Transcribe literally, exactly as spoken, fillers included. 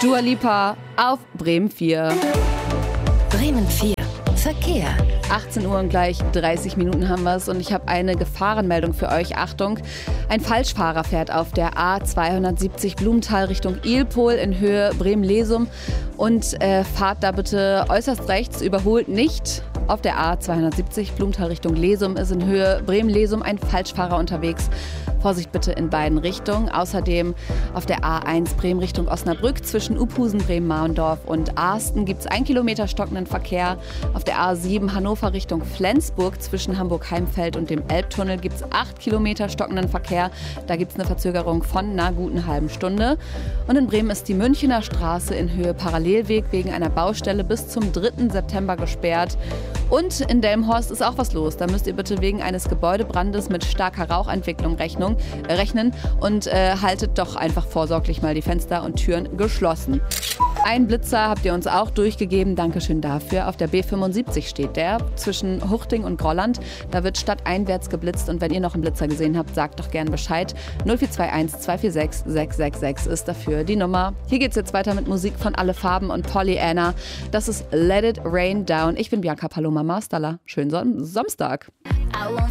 Dua Lipa auf Bremen vier. Bremen vier. Verkehr. achtzehn Uhr und gleich dreißig Minuten haben wir es und ich habe eine Gefahrenmeldung für euch. Achtung, ein Falschfahrer fährt auf der A zweihundertsiebzig Blumenthal Richtung Ilpol in Höhe Bremen-Lesum und äh, fahrt da bitte äußerst rechts, überholt nicht. Auf der A zweihundertsiebzig Blumenthal Richtung Lesum ist in Höhe Bremen-Lesum ein Falschfahrer unterwegs. Vorsicht bitte in beiden Richtungen. Außerdem auf der A eins Bremen Richtung Osnabrück zwischen Uphusen, Bremen-Mahndorf und Arsten gibt es ein Kilometer stockenden Verkehr. Auf der A sieben Hannover Richtung Flensburg zwischen Hamburg-Heimfeld und dem Elbtunnel gibt es acht Kilometer stockenden Verkehr. Da gibt es eine Verzögerung von einer guten halben Stunde. Und in Bremen ist die Münchener Straße in Höhe Parallelweg wegen einer Baustelle bis zum dritten September gesperrt. Und in Delmenhorst ist auch was los. Da müsst ihr bitte wegen eines Gebäudebrandes mit starker Rauchentwicklung Rechnung, äh, rechnen und äh, haltet doch einfach vorsorglich mal die Fenster und Türen geschlossen. Ein Blitzer habt ihr uns auch durchgegeben. Dankeschön dafür. Auf der B fünfundsiebzig steht der zwischen Huchting und Grolland. Da wird stadteinwärts geblitzt und wenn ihr noch einen Blitzer gesehen habt, sagt doch gern Bescheid. null vier zwei eins zwei vier sechs sechs sechs sechs ist dafür die Nummer. Hier geht's jetzt weiter mit Musik von Alle Farben und Pollyanna. Das ist Let It Rain Down. Ich bin Bianca Paloma Marstalla. Schönen Son- Samstag. I won't